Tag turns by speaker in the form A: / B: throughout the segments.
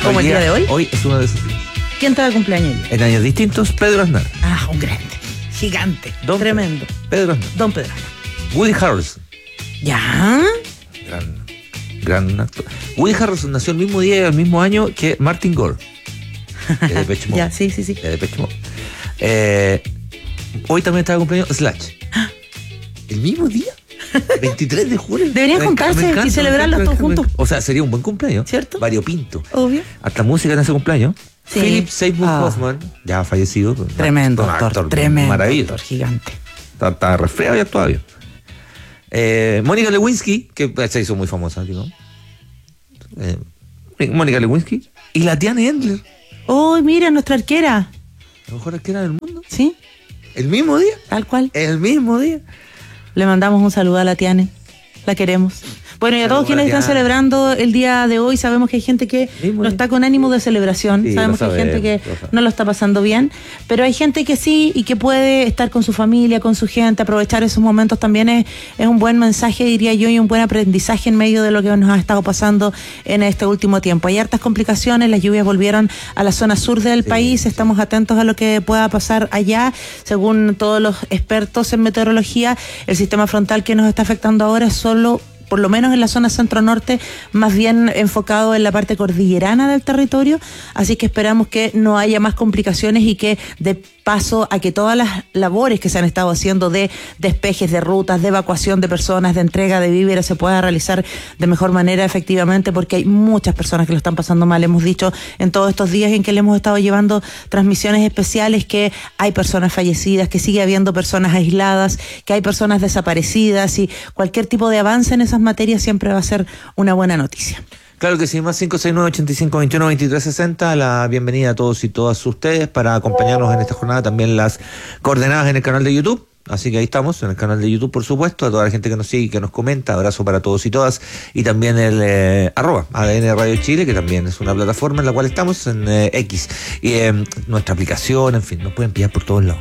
A: ¿Como el día de hoy?
B: Hoy es uno de esos días.
A: ¿Quién está de cumpleaños?
B: En años distintos, Pedro Aznar.
A: Ah, un grande, gigante, tremendo.
B: Pedro Aznar.
A: Don Pedro.
B: Woody Harrelson.
A: ¿Ya?
B: Gran actor. Woody Harrelson nació el mismo día y el mismo año que Martin Gore. De Depeche Mode.
A: Ya, sí.
B: De Depeche Mode. Hoy también está de cumpleaños Slash. ¿El mismo día? 23 de julio.
A: Deberían juntarse y celebrarlos todos juntos.
B: O sea, sería un buen cumpleaños.
A: ¿Cierto?
B: Variopinto.
A: Obvio.
B: Hasta música en ese cumpleaños.
A: Sí.
B: Philip Seymour Hoffman, ya fallecido.
A: Tremendo actor, tremendo
B: maravilloso.
A: actor, gigante.
B: Está resfriado ya todavía. Mónica Lewinsky, que se hizo muy famosa, digo. Mónica Lewinsky y la Tiane Endler.
A: Oh, mira, nuestra arquera.
B: La mejor arquera del mundo.
A: Sí.
B: ¿El mismo día?
A: Tal cual.
B: El mismo día.
A: Le mandamos un saludo a la Tiane. La queremos. Bueno, y a todos quienes están celebrando el día de hoy, sabemos que hay gente que no está con ánimo de celebración, sí, sabemos que hay gente que no lo está pasando bien, pero hay gente que sí y que puede estar con su familia, con su gente, aprovechar esos momentos también es un buen mensaje, diría yo, y un buen aprendizaje en medio de lo que nos ha estado pasando en este último tiempo. Hay hartas complicaciones, las lluvias volvieron a la zona sur del país, estamos atentos a lo que pueda pasar allá. Según todos los expertos en meteorología, el sistema frontal que nos está afectando ahora es solo, por lo menos en la zona centro-norte, más bien enfocado en la parte cordillerana del territorio, así que esperamos que no haya más complicaciones y que de paso a que todas las labores que se han estado haciendo de despejes de rutas, de evacuación de personas, de entrega de víveres, se pueda realizar de mejor manera efectivamente, porque hay muchas personas que lo están pasando mal. Hemos dicho en todos estos días en que le hemos estado llevando transmisiones especiales que hay personas fallecidas, que sigue habiendo personas aisladas, que hay personas desaparecidas, y cualquier tipo de avance en esas materias siempre va a ser una buena noticia.
B: Claro que sí, más 569-8521-2360, la bienvenida a todos y todas ustedes para acompañarnos en esta jornada, también las coordenadas en el canal de YouTube. Así que ahí estamos, en el canal de YouTube, por supuesto, a toda la gente que nos sigue y que nos comenta, abrazo para todos y todas, y también el @ADN Radio Chile, que también es una plataforma en la cual estamos, en X, y nuestra aplicación, en fin, nos pueden pillar por todos lados,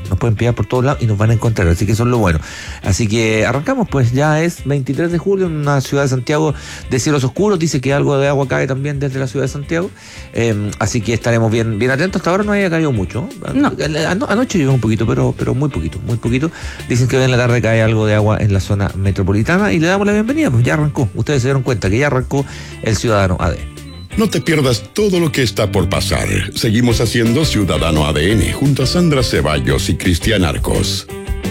B: y nos van a encontrar, así que eso es lo bueno. Así que arrancamos, pues ya es 23 de julio en una ciudad de Santiago de cielos oscuros, dice que algo de agua cae también desde la ciudad de Santiago, así que estaremos bien atentos. Hasta ahora no había caído mucho, ¿no? Anoche llovió un poquito, pero muy poquito. Dicen que hoy en la tarde cae algo de agua en la zona metropolitana y le damos la bienvenida, pues ya arrancó. Ustedes se dieron cuenta que ya arrancó el Ciudadano ADN.
C: No te pierdas todo lo que está por pasar. Seguimos haciendo Ciudadano ADN junto a Sandra Ceballos y Cristian Arcos.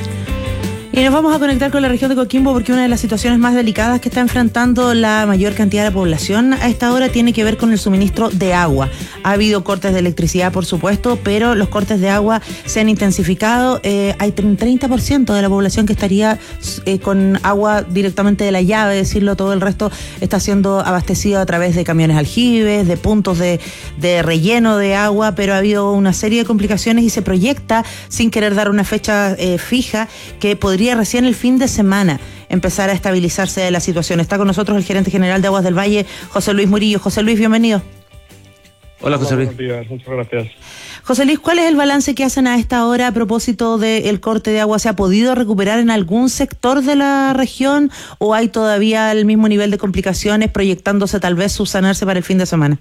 A: Y nos vamos a conectar con la región de Coquimbo, porque una de las situaciones más delicadas que está enfrentando la mayor cantidad de población a esta hora tiene que ver con el suministro de agua. Ha habido cortes de electricidad, por supuesto, pero los cortes de agua se han intensificado. Hay un 30% de la población que estaría con agua directamente de la llave, decirlo, todo el resto está siendo abastecido a través de camiones aljibes, de puntos de relleno de agua, pero ha habido una serie de complicaciones y se proyecta, sin querer dar una fecha fija, que podría recién el fin de semana empezar a estabilizarse la situación. Está con nosotros el gerente general de Aguas del Valle, José Luis Murillo. José Luis, bienvenido.
B: Hola, José Luis.
D: Buenos días, muchas gracias.
A: José Luis, ¿cuál es el balance que hacen a esta hora a propósito del corte de agua? ¿Se ha podido recuperar en algún sector de la región o hay todavía el mismo nivel de complicaciones, proyectándose tal vez subsanarse para el fin de semana?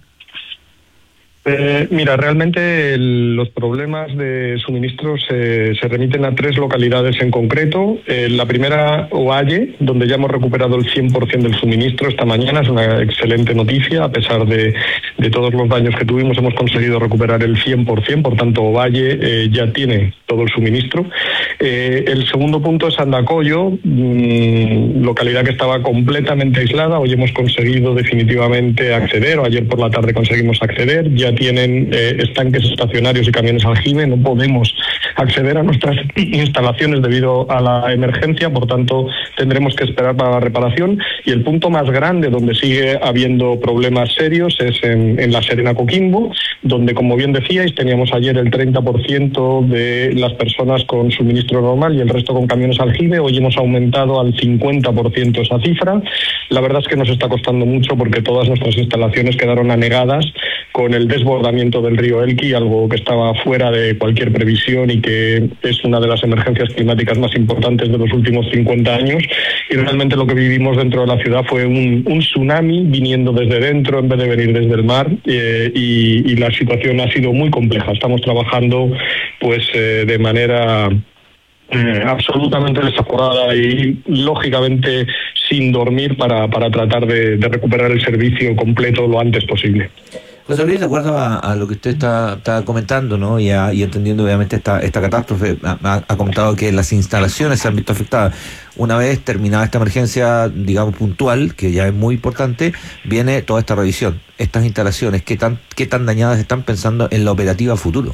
D: Mira, realmente los problemas de suministro se remiten a 3 localidades en concreto. La primera, Ovalle, donde ya hemos recuperado el 100% del suministro esta mañana. Es una excelente noticia. A pesar de todos los daños que tuvimos, hemos conseguido recuperar el 100%. Por tanto, Ovalle ya tiene todo el suministro. El segundo punto es Andacollo, localidad que estaba completamente aislada. Hoy hemos conseguido definitivamente acceder, o ayer por la tarde conseguimos acceder. Ya tienen estanques estacionarios y camiones aljibe. No podemos acceder a nuestras instalaciones debido a la emergencia, por tanto tendremos que esperar para la reparación. Y el punto más grande donde sigue habiendo problemas serios es en La Serena, Coquimbo, donde, como bien decíais, teníamos ayer el 30% de las personas con suministro normal y el resto con camiones aljibe. Hoy hemos aumentado al 50% esa cifra. La verdad es que nos está costando mucho porque todas nuestras instalaciones quedaron anegadas con el desbordamiento del río Elqui, algo que estaba fuera de cualquier previsión y que es una de las emergencias climáticas más importantes de los últimos 50 años. Y realmente lo que vivimos dentro de la ciudad fue un tsunami viniendo desde dentro en vez de venir desde el mar, y la situación ha sido muy compleja. Estamos trabajando pues de manera absolutamente desaforada y lógicamente sin dormir para tratar de recuperar el servicio completo lo antes posible.
B: José Luis, de acuerdo a lo que usted está comentando, ¿no? y entendiendo obviamente esta catástrofe, ha comentado que las instalaciones se han visto afectadas. Una vez terminada esta emergencia, digamos, puntual, que ya es muy importante, viene toda esta revisión. Estas instalaciones, ¿qué tan dañadas están pensando en la operativa futuro?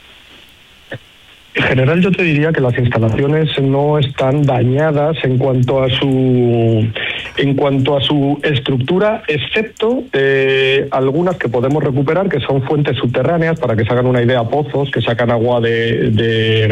D: En general yo te diría que las instalaciones no están dañadas en cuanto a su estructura, excepto algunas que podemos recuperar, que son fuentes subterráneas, para que se hagan una idea, pozos que sacan agua de